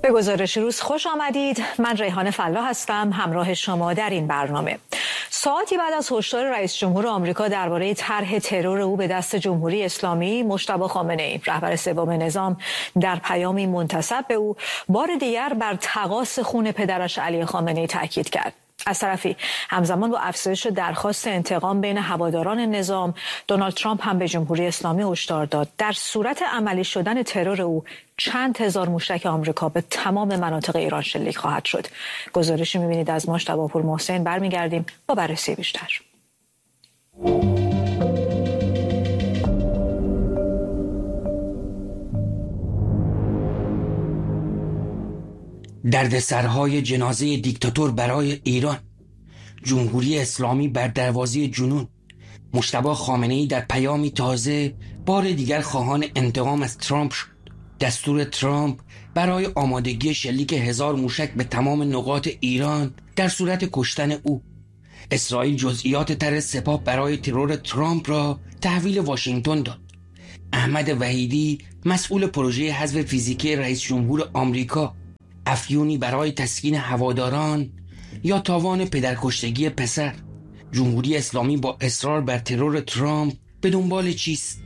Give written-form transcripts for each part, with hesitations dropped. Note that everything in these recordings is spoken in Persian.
به گزارش روز خوش آمدید. من ریحانه فلاح هستم همراه شما در این برنامه. ساعتی بعد از هشدار رئیس جمهور آمریکا درباره طرح ترور او به دست جمهوری اسلامی، مجتبی خامنه‌ای رهبر سوم نظام در پیامی منتسب به او بار دیگر بر تقاص خون پدرش علی خامنه‌ای تاکید کرد. از طرفی همزمان با افزایش درخواست انتقام بین هواداران نظام، دونالد ترامپ هم به جمهوری اسلامی هشدار داد در صورت عملی شدن ترور او چند هزار موشک آمریکا به تمام مناطق ایران شلیک خواهد شد. گزارشی می‌بینید از مجتبی پورمحسن. برمیگردیم با بررسی بیشتر. دردسرهای جنازه دیکتاتور برای ایران، جمهوری اسلامی بر دروازه جنون. مجتبی خامنه‌ای در پیامی تازه بار دیگر خواهان انتقام از ترامپ شد. دستور ترامپ برای آمادگی شلیک 1000 موشک به تمام نقاط ایران در صورت کشتن او. اسرائیل جزئیات طرح سپاه برای ترور ترامپ را تحویل واشنگتن داد. احمد وحیدی مسئول پروژه حذف فیزیکی رئیس جمهور آمریکا، افیونی برای تسکین هواداران یا تاوان پدرکشتگی پسر. جمهوری اسلامی با اصرار بر ترور ترامپ به دنبال چیست؟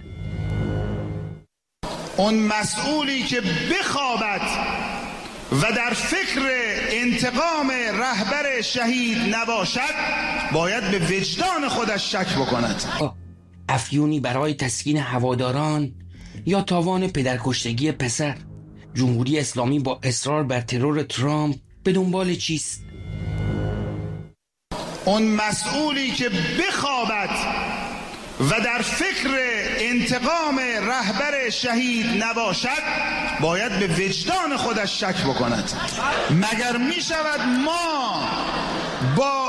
اون مسئولی که بخوابد و در فکر انتقام رهبر شهید نباشد باید به وجدان خودش شک بکند. افیونی برای تسکین هواداران یا تاوان پدرکشتگی پسر. جمهوری اسلامی با اصرار بر ترور ترامپ به دنبال چیست؟ اون مسئولی که بخوابد و در فکر انتقام رهبر شهید نباشد باید به وجدان خودش شک بکند. مگر می شود ما با